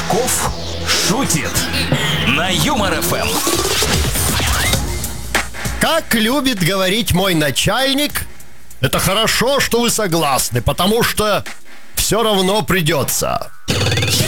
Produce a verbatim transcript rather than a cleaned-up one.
Чесноков шутит на Юмор эф эм. Как любит говорить мой начальник, это хорошо, что вы согласны, потому что все равно придется.